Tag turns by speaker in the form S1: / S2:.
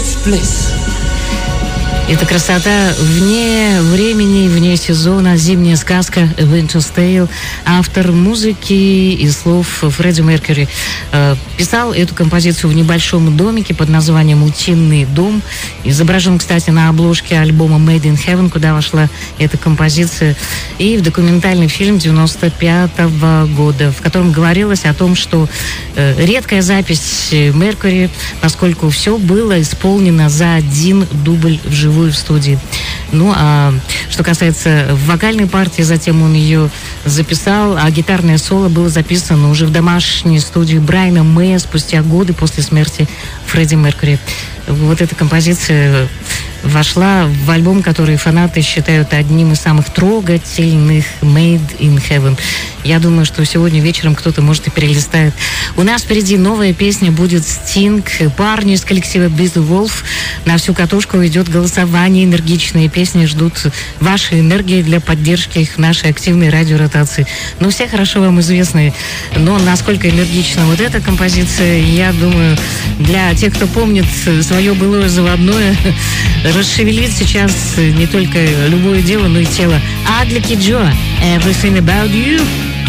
S1: Restless.
S2: Это красота вне времени, вне сезона, зимняя сказка Winter's Tale. Автор музыки и слов Фредди Меркьюри писал эту композицию в небольшом домике под названием «Утиный дом». Изображен, кстати, на обложке альбома Made in Heaven, куда вошла эта композиция, и в документальный фильм 95-го года, в котором говорилось о том, что редкая запись Меркьюри, поскольку все было исполнено за один дубль вживую в студии. Ну, а что касается вокальной партии, затем он ее записал, а гитарное соло было записано уже в домашней студии Брайана Мэя спустя годы после смерти Фредди Меркьюри. Вот эта композиция вошла в альбом, который фанаты считают одним из самых трогательных, Made in Heaven. Я думаю, что сегодня вечером кто-то, может, и перелистает. У нас впереди новая песня будет Sting. Парни из коллектива Be The Wolf. На всю катушку идет голосование. Энергичные песни ждут вашей энергии для поддержки их в нашей активной радиоротации. Ну, все хорошо вам известны. Но насколько энергична вот эта композиция, я думаю, для тех, кто помнит свое былое заводное, расшевелит сейчас не только любое дело, но и тело. Адлики Джо, Everything About You.